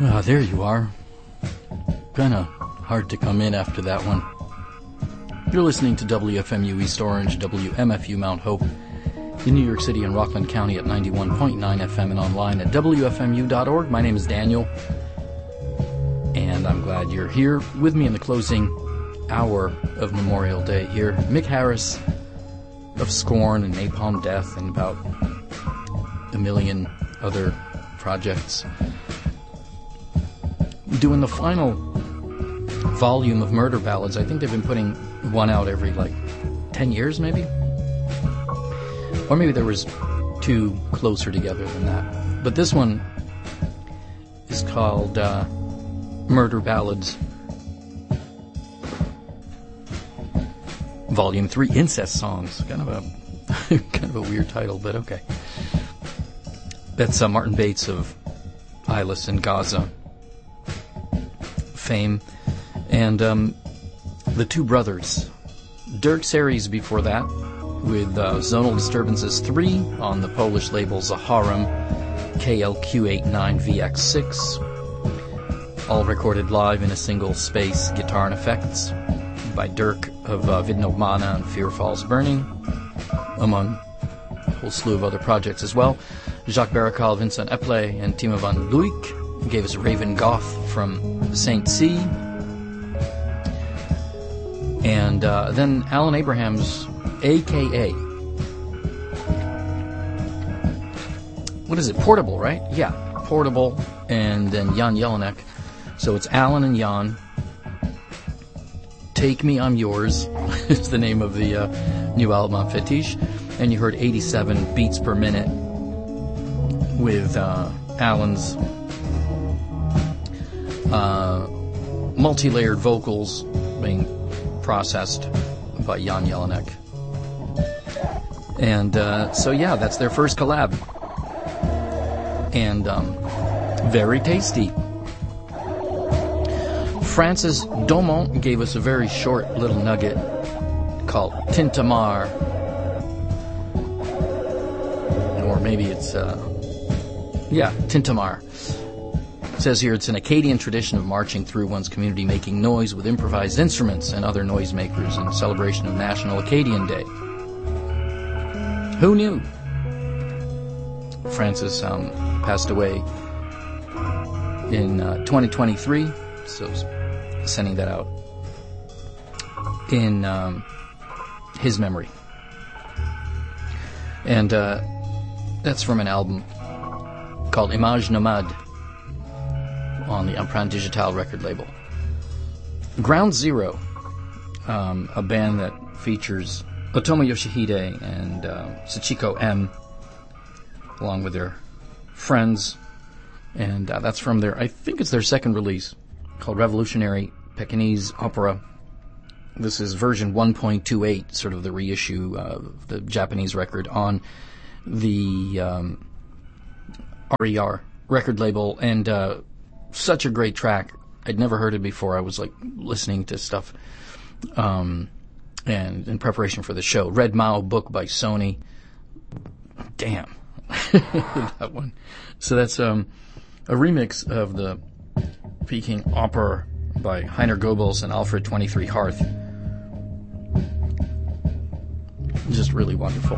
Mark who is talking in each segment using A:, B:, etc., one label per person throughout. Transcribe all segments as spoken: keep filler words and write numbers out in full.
A: Ah, there you are. Kind of hard to come in after that one. You're listening to W F M U East Orange, W M F U Mount Hope, in New York City and Rockland County at ninety-one point nine F M and online at W F M U dot org. My name is Daniel, and I'm glad you're here with me in the closing hour of Memorial Day here. Mick Harris of Scorn and Napalm Death and about a million other projects. Doing the final volume of Murder Ballads. I think they've been putting one out every, like, ten years, maybe? Or maybe there was two closer together than that. But this one is called uh, Murder Ballads, Volume three, Incest Songs. Kind of a kind of a weird title, but okay. That's uh, Martin Bates of Eyeless and Gaza fame. And um, the two brothers, Dirk Series before that, with uh, Zonal Disturbances three on the Polish label Zaharam, K L Q eighty-nine V X six, all recorded live in a single space guitar and effects by Dirk of uh, Vidno Mana and Fear Falls Burning, among a whole slew of other projects as well. Jacques Barakal, Vincent Epley, and Timo van Luik gave us Raven Goth from Saint C. And uh, then Alan Abrahams, a k a. What is it? Portable, right? Yeah, Portable, and then Jan Jelinek. So it's Alan and Jan. Take Me, I'm Yours is the name of the uh, new album on Fetish. And you heard eighty-seven beats per minute with uh, Alan's uh, multi-layered vocals being processed by Jan Jelinek. And uh, so, yeah, that's their first collab. And um, very tasty. Francis Domont gave us a very short little nugget called Tintamarre. Or maybe it's, uh, yeah, Tintamarre. It says here it's an Acadian tradition of marching through one's community making noise with improvised instruments and other noisemakers in celebration of National Acadian Day. Who knew? Francis um, passed away in uh, twenty twenty-three, so sending that out in um, his memory. And uh, that's from an album called Image Nomade on the Empreinte Digitale record label. Ground Zero, um, a band that features Otomo Yoshihide and uh, Sachiko M, along with their friends. And uh, that's from their, I think it's their second release, called Revolutionary Pekingese Opera. This is version one point two eight, sort of the reissue of the Japanese record on the um, R E R record label. And uh, such a great track. I'd never heard it before. I was like listening to stuff um, and in preparation for the show. Red Mao book by Sony. Damn. That one. So that's um, a remix of the Peking Opera by Heiner Goebbels and Alfred twenty-three Harth. Just really wonderful.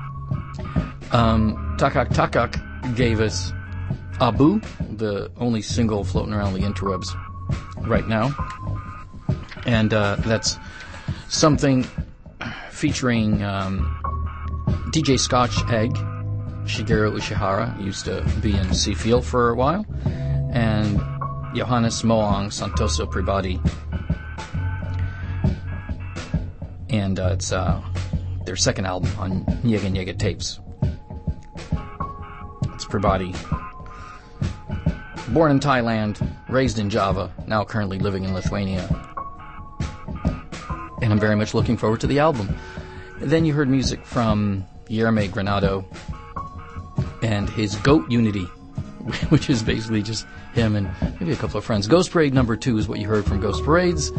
A: Um, Takak Takak gave us Abu, the only single floating around the interwebs right now. And uh, that's something featuring um, D J Scotch Egg. Shigeru Ishihara used to be in Seafield for a while. And Johannes Moang Santoso Pribadi. And uh, it's uh, their second album on Nyega Nyega Tapes. It's Pribadi. Born in Thailand, raised in Java, now currently living in Lithuania. And I'm very much looking forward to the album. And then you heard music from Yerme Granado and his Goat Unity, which is basically just him and maybe a couple of friends. Ghost Parade number two is what you heard from Ghost Parades.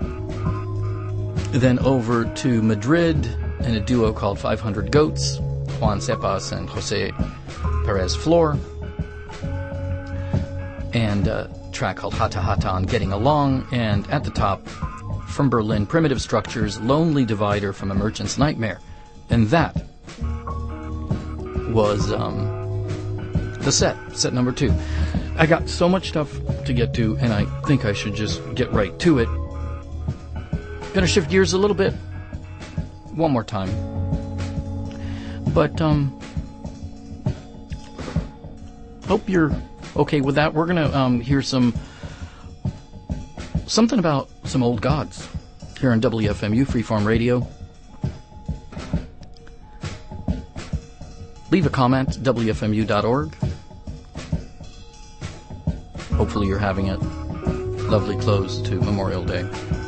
A: Then over to Madrid and a duo called five hundred Goats, Juan Cepas and Jose Perez Flor. and a track called Hata Hata on Getting Along, and at the top, from Berlin, Primitive Structures, Lonely Divider from A Merchant's Nightmare. And that was um, the set, set number two. I got so much stuff to get to, and I think I should just get right to it. Gonna shift gears a little bit, one more time. But, um, hope you're okay with that. We're gonna um, hear some, something about some old gods here on W F M U, Freeform Radio. Leave a comment, W F M U dot org. Hopefully you're having a lovely close to Memorial Day.